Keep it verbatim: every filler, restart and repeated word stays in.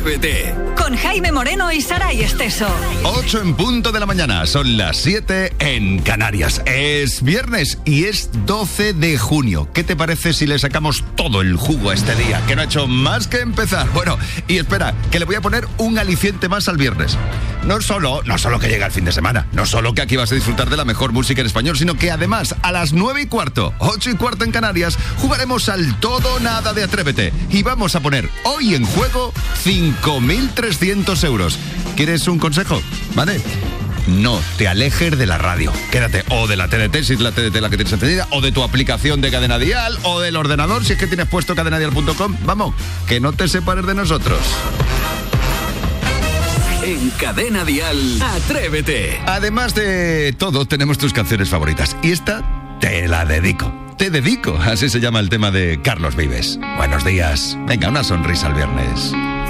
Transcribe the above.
Atrévete. Con Jaime Moreno y Saray Esteso. ocho en punto de la mañana, son las siete en Canarias. Es viernes y es doce de junio. ¿Qué te parece si le sacamos todo el jugo a este día, que no ha hecho más que empezar? Bueno, y espera, que le voy a poner un aliciente más al viernes. No solo, no solo que llega el fin de semana, no solo que aquí vas a disfrutar de la mejor música en español, sino que además a las nueve y cuarto, ocho y cuarto en Canarias, jugaremos al todo o nada de Atrévete. Y vamos a poner hoy en juego cinco mil trescientos euros. ¿Quieres un consejo? ¿Vale? No te alejes de la radio. Quédate o de la T D T, si es la T D T la que tienes encendida, o de tu aplicación de Cadena Dial, o del ordenador, si es que tienes puesto cadena dial punto com. Vamos, que no te separes de nosotros. En Cadena Dial, Atrévete. Además de todo, tenemos tus canciones favoritas. Y esta te la dedico. Te dedico, así se llama el tema de Carlos Vives. Buenos días. Venga, una sonrisa al viernes.